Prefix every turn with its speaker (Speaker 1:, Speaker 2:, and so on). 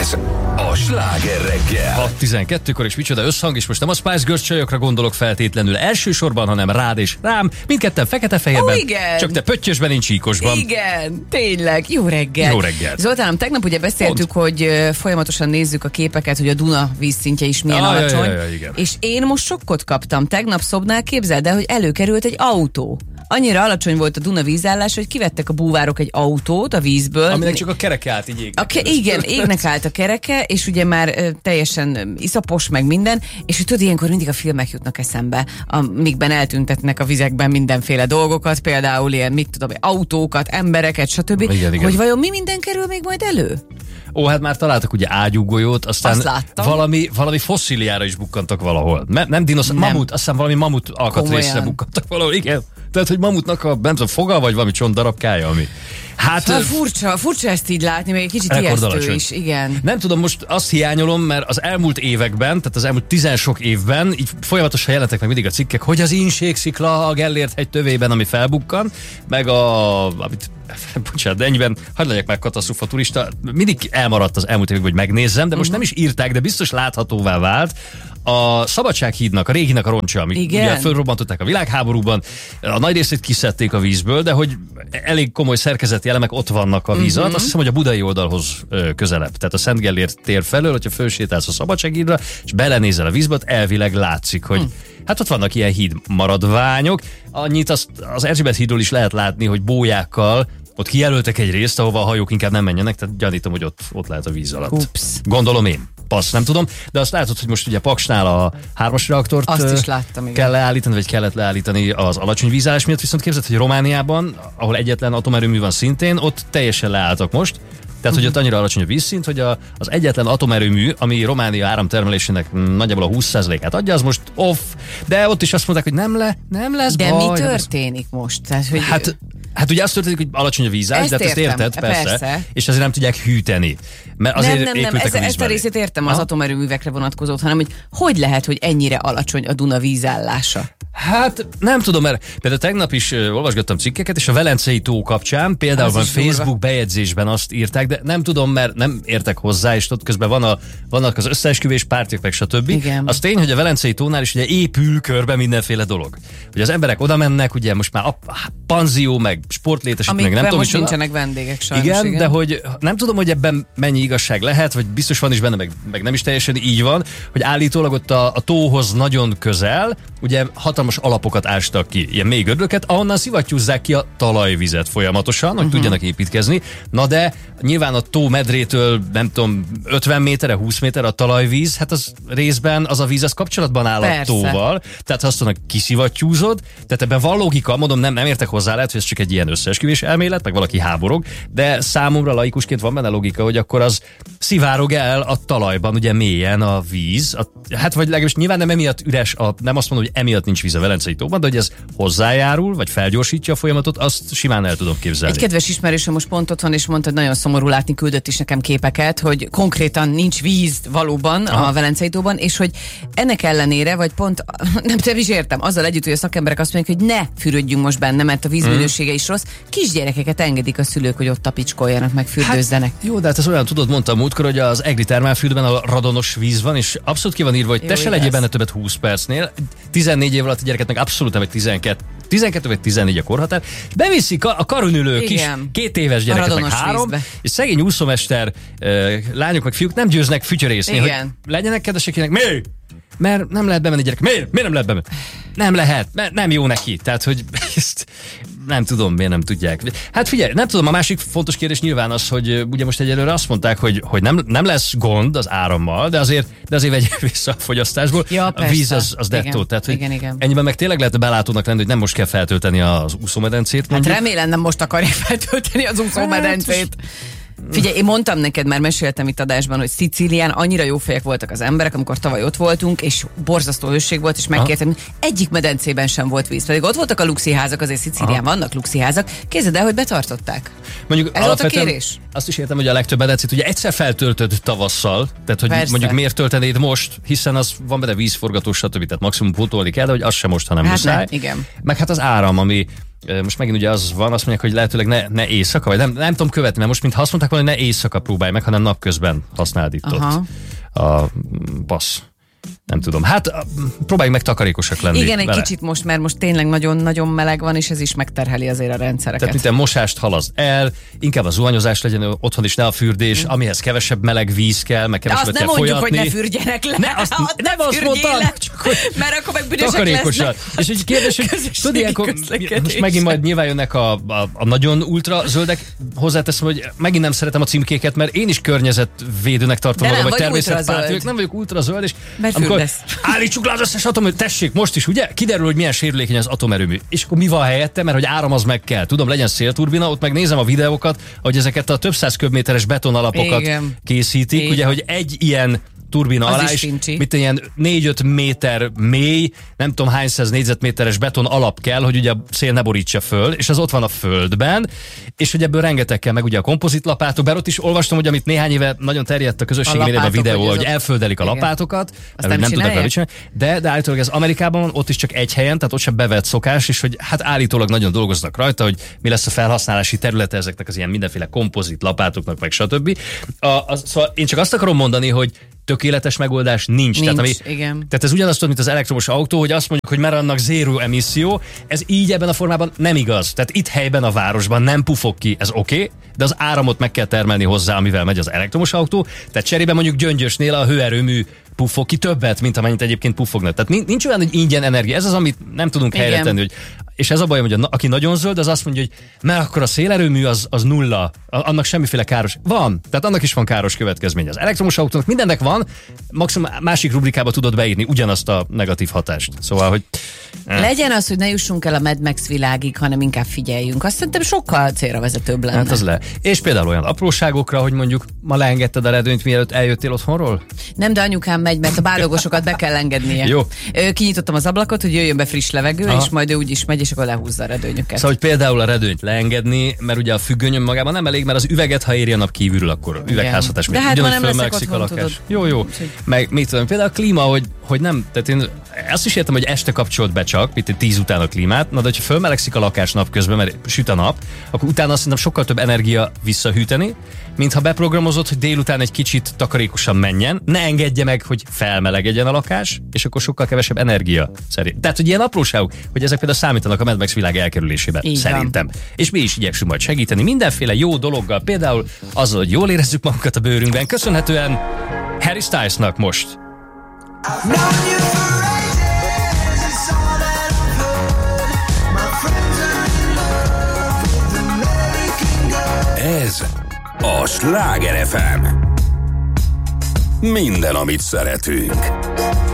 Speaker 1: Ez a Sláger reggel.
Speaker 2: 6:12-kor és micsoda összhang, és most nem a Spice Girls csajokra gondolok feltétlenül elsősorban, hanem rád és rám. Mindketten fekete-fehérben, csak te pöttyösben, én csíkosban.
Speaker 3: Igen, tényleg. Jó reggel.
Speaker 2: Jó reggel.
Speaker 3: Zoltánom, tegnap ugye beszéltük, hogy folyamatosan nézzük a képeket, hogy a Duna vízszintje is milyen alacsony. És én most sokkot kaptam. Tegnap Szobnál, képzeld el, hogy előkerült egy autó. Annyira alacsony volt a Duna vízállás, hogy kivettek a búvárok egy autót a vízből.
Speaker 2: Aminek csak a kereke állt így
Speaker 3: igen, égnek állt a kereke, és ugye már teljesen iszapos meg minden, és hogy tudod, ilyenkor mindig a filmek jutnak eszembe, amikben eltüntetnek a vizekben mindenféle dolgokat, például ilyen, mit tudom, autókat, embereket, stb. Igen. Hogy vajon mi minden kerül még majd elő?
Speaker 2: Ó, hát már találtak ugye ágyúgolyót, aztán valami fosszíliára is bukkantak valahol. Nem dinoszaurusz, mamut, aztán valami mamut alkatrészre bukkantak valahol, igen. Tehát, hogy mamutnak a, nem tudom, foga, vagy valami csontdarabkája, ami... Hát,
Speaker 3: szóval furcsa ezt így látni, még egy kicsit ijesztő is, igen.
Speaker 2: Nem tudom, most azt hiányolom, mert az elmúlt években, tehát az elmúlt 10 sok évben, így folyamatosan jelentek meg mindig a cikkek, hogy az Inségszikla a Gellért hegy tövében, ami felbukkan, meg amit bocsánat, de ennyiben, hagyd legyek már katasztrófa turista, mindig elmaradt az elmúlt években, hogy megnézzem, de most nem is írták, de biztos láthatóvá vált a Szabadsághídnak, a réginek a roncsa, amit ugye fölrobbantották a világháborúban, a nagy részét kiszedték a vízből, de hogy elég komoly szerkezeti elemek ott vannak a víz alatt. Azt hiszem, hogy a budai oldalhoz közelebb. Tehát a Szent Gellért tér felől, hogyha fölsétálsz a Szabadsághídra, és belenézel a vízbe, ott elvileg látszik, hogy hát ott vannak ilyen híd maradványok. Annyit az Erzsébet hídról is lehet látni, hogy bójákkal ott kijelöltek egy részt, ahova a hajók inkább nem menjenek, tehát gyanítom, hogy ott lehet a víz alatt.
Speaker 3: Ups.
Speaker 2: Gondolom én. Passz, nem tudom, de azt látod, hogy most ugye Paksnál a 3-as reaktort
Speaker 3: azt is láttam,
Speaker 2: kell leállítani, vagy kellett leállítani az alacsony vízállás miatt, viszont képzeld, hogy Romániában, ahol egyetlen atomerőmű van szintén, ott teljesen leálltak most. Tehát, hogy ott annyira alacsony a vízszint, hogy az egyetlen atomerőmű, ami Románia áramtermelésének nagyjából a 20%-át adja, az most off, de ott is azt mondták, hogy nem lesz
Speaker 3: de
Speaker 2: baj.
Speaker 3: De mi történik most? Tehát, hogy...
Speaker 2: Hát ugye azt történik, hogy alacsony a vízállás, de ezt érted, persze. És azért nem tudják hűteni. Mert azért
Speaker 3: nem, ezt a részét értem az atomerőművekre vonatkozót, hanem hogy lehet, hogy ennyire alacsony a Duna vízállása?
Speaker 2: Hát nem tudom, mert például tegnap is olvasgattam cikkeket, és a Velencei tó kapcsán például van Facebook bejegyzésben azt írták, de nem tudom, mert nem értek hozzá, és ott közben vannak az összeesküvés pártiak, meg stb.
Speaker 3: Igen.
Speaker 2: Az tény, hogy a Velencei tónál is ugye épül körbe mindenféle dolog. Hogy az emberek oda mennek, ugye most már panzió, meg sportlétesítők, meg nem tudom,
Speaker 3: most nincsenek vendégek sajnos.
Speaker 2: Igen, de hogy nem tudom, hogy ebben mennyi igazság lehet, vagy biztos van is benne, meg nem is teljesen így van, hogy állítólag ott a tóhoz nagyon közel, ugye hatalmas alapokat ástak ki, ilyen mély gödröket, ahonnan szivattyúzzák ki a talajvizet folyamatosan, hogy tudjanak építkezni. Na de nyilván a tó medrétől, nem tudom, 50 méterre, 20 méterre a talajvíz, hát az részben az a víz az kapcsolatban áll a tóval, tehát ha azt mondnak, kiszivattyúzod, tehát ebben van logika, mondom, nem értek hozzá, lehet, hogy ez csak egy ilyen összeesküvés elmélet, meg valaki háborog, de számomra laikusként van benne logika, hogy akkor az szivárog el a talajban, ugye mélyen a víz, hát vagy legalábbis nyilván nem emiatt üres, nem azt mondom, hogy emiatt nincs víz a Velencei tóban, de hogy ez hozzájárul, vagy felgyorsítja a folyamatot, azt simán el tudom képzelni.
Speaker 3: Egy kedves ismerősöm most pont ott van, és mondta, hogy nagyon szomorú látni, küldött is nekem képeket, hogy konkrétan nincs víz valóban a Velencei tóban, és hogy ennek ellenére, vagy pont, nem is értem, azzal együtt, hogy a szakemberek azt mondják, hogy ne fürödjünk most benne, mert a vízminősége is rossz, kisgyerekeket engedik a szülők, hogy ott tapicskoljanak, meg fürdőzzenek.
Speaker 2: Hát, jó, de hát ez olyan, tudod, mondtam múltkor, hogy az egri termálfürdőben a radonos víz van, és abszolút ki van írva, hogy te se legyél benne többet 20 percnél. 14 év alatt a gyereket meg abszolút nem, vagy 12 vagy 14 a korhatár, és beviszik a karunülő kis 2 éves gyereket, meg 3, és szegény úszómester lányok meg fiúk nem győznek fütyörészni, hogy legyenek kedvesek, mi? Mert nem lehet bemenni gyerek. Miért nem lehet bemenni? Nem lehet, mert nem jó neki. Tehát, hogy ezt nem tudom, miért nem tudják. Hát figyelj, nem tudom, a másik fontos kérdés nyilván az, hogy ugye most egyelőre azt mondták, hogy nem lesz gond az árammal, de azért vegyél vissza a fogyasztásból.
Speaker 3: Ja,
Speaker 2: a víz az dettó. Tehát,
Speaker 3: igen.
Speaker 2: Ennyiben meg tényleg lehet belátónak lenni, hogy nem most kell feltölteni az úszómedencét.
Speaker 3: Hát remélem nem most akarják feltölteni az úszómedencét. Figyelj, én mondtam neked, már meséltem itt adásban, hogy Szicílián annyira jó fejek voltak az emberek, amikor tavaly ott voltunk, és borzasztó hőség volt, és megkértem, egyik medencében sem volt víz. Pedig ott voltak a luxiházak, azért Szicílián vannak luxiházak. Képzeld el, hogy betartották.
Speaker 2: Mondjuk
Speaker 3: ez volt a kérés?
Speaker 2: Azt is értem, hogy a legtöbb medencét ugye egyszer feltöltöd tavasszal, tehát hogy mondjuk miért töltenéd most, hiszen az van benne vízforgató, stb. Tehát maximum pótolni kell, de hogy az sem most, hanem muszáj.
Speaker 3: Igen.
Speaker 2: Meg hát az áram, ami most megint ugye az van, azt mondják, hogy lehetőleg ne éjszaka, vagy nem tudom követni, mert most mintha azt mondták volna, hogy ne éjszaka próbálj meg, hanem napközben használd itt ott a passz. Nem tudom. Hát próbáljuk meg takarékosak lenni.
Speaker 3: Igen, egy kicsit most, mert most tényleg nagyon-nagyon meleg van, és ez is megterheli azért a rendszereket.
Speaker 2: Tehát minden mosást halaszd el, inkább a zuhanyozás legyen otthon is, ne a fürdés, amihez kevesebb meleg víz kell, meg kevesebbet kell folyatni.
Speaker 3: De azt nem mondjuk, hogy ne fürdjenek le.
Speaker 2: Nem azt mondtam,
Speaker 3: csak hogy mert akkor meg büdösek
Speaker 2: takarékosan. És egy kérdés, hogy tudod, ilyenkor most megint majd nyilván jönnek a nagyon ultrazöldek. Hozzáteszem, hogy megint nem szeretem a címkéket, mert én is környezetvédőnek tartom magam, vagy természetpárti, nem vagyok ultrazöld, és amikor állítsuk le az összes atomerőmű, tessék, most is, ugye? Kiderül, hogy milyen sérülékeny az atomerőmű. És akkor mi van helyette, mert hogy áram az meg kell. Tudom, legyen szélturbina, ott meg nézem a videókat, hogy ezeket a több száz köbméteres betonalapokat készítik, igen. Ugye, hogy egy ilyen turbina alá is, mit ilyen 4-5 méter mély, nem tudom hány száz négyzetméteres beton alap kell, hogy ugye a szél ne borítsa föl, és az ott van a földben, és hogy ebből rengeteg kell, meg ugye a kompozitlapátok, bár ott is olvastam, hogy amit néhány éve nagyon terjedt a közösségi médiában a videó, hogy elföldelik a lapátokat, nem tudnak bevicsni, de állítólag ez Amerikában van, ott is csak egy helyen, tehát ott sem bevett szokás, és hogy hát állítólag nagyon dolgoznak rajta, hogy mi lesz a felhasználási területe ezeknek az ilyen mindenféle kompozitlapátoknak, meg stb. Szóval én csak azt akarom mondani, hogy tökéletes megoldás nincs. Tehát ez ugyanazt, mint az elektromos autó, hogy azt mondjuk, hogy már annak zéró emisszió, ez így ebben a formában nem igaz. Tehát itt helyben a városban nem pufog ki, ez oké, de az áramot meg kell termelni hozzá, amivel megy az elektromos autó. Tehát cserébe mondjuk Gyöngyösnél a hőerőmű puffog ki többet, mint amennyit egyébként puffognak. Tehát nincs olyan, hogy ingyen energia. Ez az, amit nem tudunk helyre tenni, hogy és ez a bajom, hogy aki nagyon zöld, az azt mondja, hogy mert akkor a szélerőmű az nulla, annak semmiféle káros. Van, tehát annak is van káros következménye. Az elektromos autónak mindennek van, maximum másik rubrikába tudod beírni ugyanazt a negatív hatást. Szóval, hogy
Speaker 3: legyen az, hogy ne jussunk el a Mad Max világig, hanem inkább figyeljünk. Azt szerintem sokkal célra vezetőbb lenne.
Speaker 2: Hát az le. És például olyan apróságokra, hogy mondjuk ma leengedted a redőnyt, mielőtt eljöttél otthonról?
Speaker 3: Nem, de anyukám megy, mert a bálogósokat be kell engednie.
Speaker 2: Jó.
Speaker 3: Kinyitottam az ablakot, hogy jöjjön be friss levegő, és majd ő úgy is megy, és akkor lehúzza a redőnyöket.
Speaker 2: Szóval, hogy például a redőnyt leengedni, mert ugye a függöny magában nem elég, mert az üveget, ha éri a nap kívülről, akkor üvegházhatás.
Speaker 3: De hát ma nem leszek otthon, tudod.
Speaker 2: Jó. Meg mit tudom, például a klíma, hogy nem, tehát én azt is értem, hogy este kapcsolt be csak, mint 10 után a klímát, na de hogyha fölmelegszik a lakás napközben, mert süt a nap, akkor utána azt szerintem sokkal több energia visszahűteni, mint ha beprogramozod, hogy délután egy kicsit takarékosan menjen, ne engedje meg, hogy felmelegedjen a lakás, és akkor sokkal kevesebb energia szerint. Tehát, hogy ilyen apróságok, hogy ezek például számítanak a Mad Max világ elkerülésében, így szerintem. Van. És mi is igyekszünk majd segíteni mindenféle jó dologgal, például azzal, hogy jól érezzük magunkat a bőrünkben, köszönhetően Harry Stylesnak most.
Speaker 1: Ez a Sláger FM. Minden, amit szeretünk.